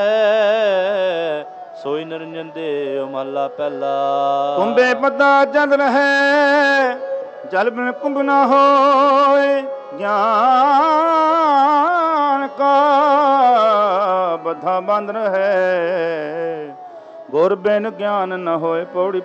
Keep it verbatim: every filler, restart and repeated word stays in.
ਸੋਈ ਨਿਰੰਜਨ ਦੇਵ ਮਹਲਾ ਪਹਿਲਾ। ਕੁੰਭੇ ਪਤਾ ਚੰਦ ਰਹੈ, ਜਲ ਬਿਨ ਕੁੰਭ ਨਾ ਹੋਏ। ਗਿਆਨ ਕਾ ਬਧਾ ਬੰਦ ਰਹੈ, ਗੁਰ ਬਿਨ ਗਿਆਨ ਨ ਹੋਏ। ਪੌੜੀ